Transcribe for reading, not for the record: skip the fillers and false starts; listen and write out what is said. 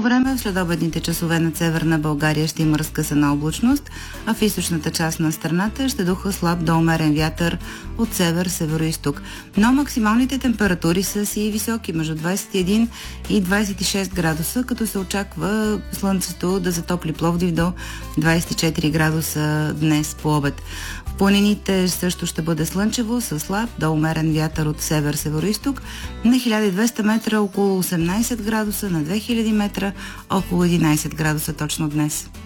време в следобедните часове над северна България ще има разкъсана облачност, а в източната част на страната ще духа слаб до умерен вятър от север-североизток. Но максималните температури са си високи, между 21 и 26 градуса, като се очаква слънцето да затопли Пловдив до 24 градуса днес по обед. В планините също ще бъде слънчево с слаб до умерен вятър от север-североизток. На 1200 метра около 18 градуса, на 2000 метра около 11 градуса точно днес.